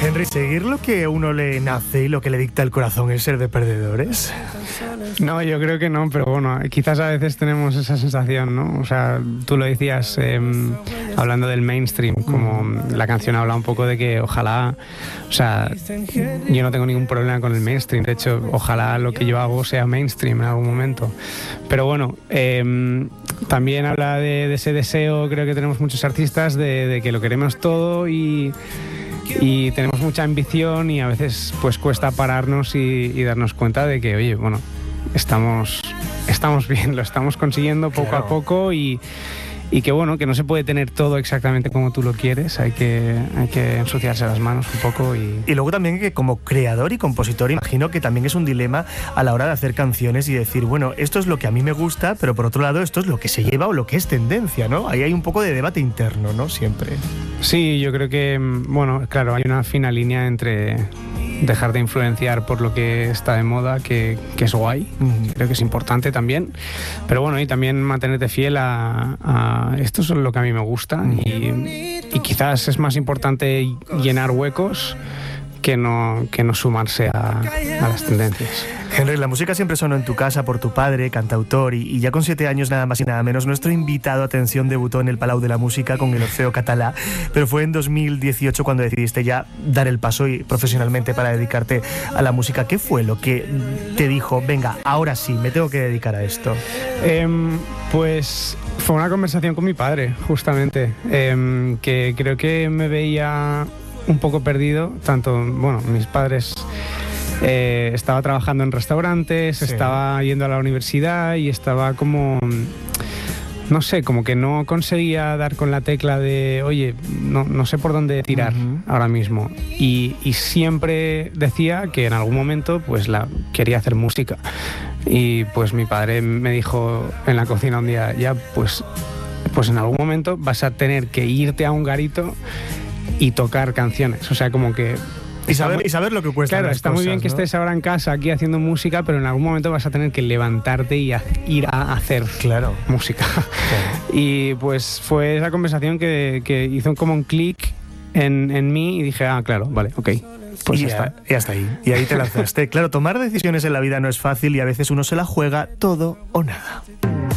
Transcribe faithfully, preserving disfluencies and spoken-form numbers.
Henry, ¿seguir lo que a uno le nace y lo que le dicta el corazón es ser de perdedores? No, yo creo que no, pero bueno, quizás a veces tenemos esa sensación, ¿no? O sea, tú lo decías eh, hablando del mainstream, como la canción habla un poco de que ojalá, o sea, yo no tengo ningún problema con el mainstream, de hecho, ojalá lo que yo hago sea mainstream en algún momento. Pero bueno, eh, también habla de, de ese deseo, creo que tenemos muchos artistas, de, de que lo queremos todo y... y tenemos mucha ambición y a veces pues cuesta pararnos y, y darnos cuenta de que, oye, bueno, estamos, estamos bien, lo estamos consiguiendo poco claro. a poco y, y que bueno, que no se puede tener todo exactamente como tú lo quieres, hay que, hay que ensuciarse las manos un poco. Y... y luego también que como creador y compositor imagino que también es un dilema a la hora de hacer canciones y decir, bueno, esto es lo que a mí me gusta, pero por otro lado esto es lo que se lleva o lo que es tendencia, ¿no? Ahí hay un poco de debate interno, ¿no? Siempre. Sí, yo creo que, bueno, claro, hay una fina línea entre dejar de influenciar por lo que está de moda, que, que es guay, mm. creo que es importante también, pero bueno, y también mantenerte fiel a, a esto es lo que a mí me gusta mm. y, y quizás es más importante llenar huecos que no, que no sumarse a, a las tendencias. Henry, la música siempre sonó en tu casa por tu padre, cantautor, y, y ya con siete años nada más y nada menos, nuestro invitado, atención, debutó en el Palau de la Música con el Orfeo Catalá, pero fue en dos mil dieciocho cuando decidiste ya dar el paso y profesionalmente para dedicarte a la música. ¿Qué fue lo que te dijo, venga, ahora sí, me tengo que dedicar a esto? Eh, pues fue una conversación con mi padre, justamente, eh, que creo que me veía un poco perdido, tanto, bueno, mis padres... Eh, estaba trabajando en restaurantes, sí. estaba yendo a la universidad y estaba como, no sé, como que no conseguía dar con la tecla de, oye, no, no sé por dónde tirar uh-huh. ahora mismo. Y, y siempre decía que en algún momento pues la quería hacer música. Y pues mi padre me dijo en la cocina un día, ya pues, pues en algún momento vas a tener que irte a un garito y tocar canciones. O sea, como que... Y saber, muy, y saber lo que cuesta. Claro, está cosas, muy bien que ¿no? estés ahora en casa aquí haciendo música, pero en algún momento vas a tener que levantarte y a, ir a hacer claro. música. Claro. Y pues fue esa conversación que, que hizo como un clic en, en mí y dije, ah, claro, vale, ok. Pues y ya está. Y hasta ahí. Y ahí te lanzaste. Claro, tomar decisiones en la vida no es fácil y a veces uno se la juega todo o nada.